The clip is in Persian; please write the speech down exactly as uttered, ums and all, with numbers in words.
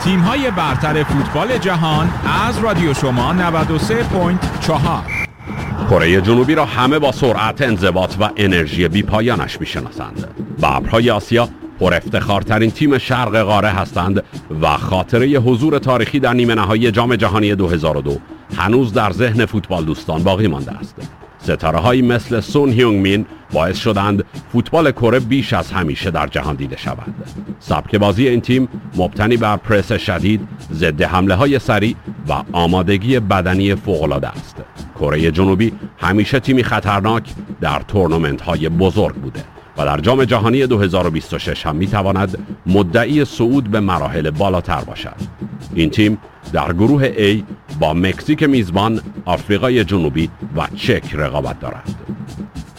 تیم‌های برتر فوتبال جهان از رادیو شما نود و سه و چهار. کره جنوبی را همه با سرعت، انضباط و انرژی بی‌پایانش می‌شناسند. ببرهای آسیا پر افتخارترین تیم شرق قاره هستند و خاطره حضور تاریخی در نیمه نهایی جام جهانی دو هزار و دو هنوز در ذهن فوتبال دوستان باقی مانده است. ستاره‌هایی مثل سون هیونگ مین باعث شدند فوتبال کره بیش از همیشه در جهان دیده شود. سبک بازی این تیم مبتنی بر پرس شدید، ضد حمله‌های سریع و آمادگی بدنی فوق‌العاده است. کره جنوبی همیشه تیمی خطرناک در تورنمنت‌های بزرگ بوده و در جام جهانی دو هزار و بیست و شش هم می‌تواند مدعی صعود به مراحل بالاتر باشد. این تیم در گروه A با مکزیک میزبان، آفریقای جنوبی و چک رقابت دارد.